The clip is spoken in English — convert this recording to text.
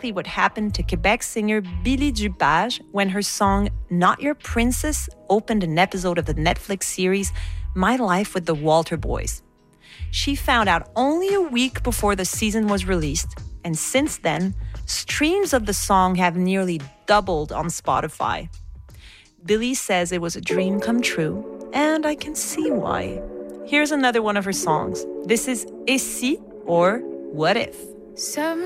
exactly what happened to Quebec singer Billy Dupage when her song Not Your Princess opened an episode of the Netflix series My Life with the Walter Boys. She found out only a week before the season was released, and since then, streams of the song have nearly doubled on Spotify. Billy says it was a dream come true, and I can see why. Here's another one of her songs. This is Et si, or What If.